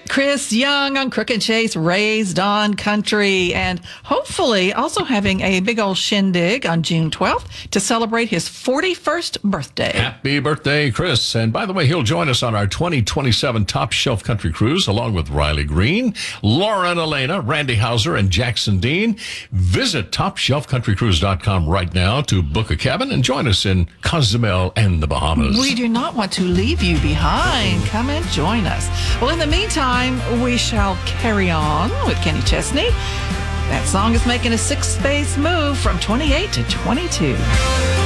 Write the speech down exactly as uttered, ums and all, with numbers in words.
Chris Young on Crook and Chase, raised on country, and hopefully also having a big old shindig on June twelfth to celebrate his forty-first birthday. Happy birthday, Chris. And by the way, he'll join us on our twenty twenty-seven Top Shelf Country Cruise, along with Riley Green, Laura and Elena, Randy Hauser, and Jackson Dean. Visit top shelf country cruise dot com right now to book a cabin and join us in Cozumel and the Bahamas. We do not want to leave you behind. Come and join us. Well, in the meantime, we shall carry on with Kenny Chesney. That song is making a six-space move from twenty-eight to twenty-two.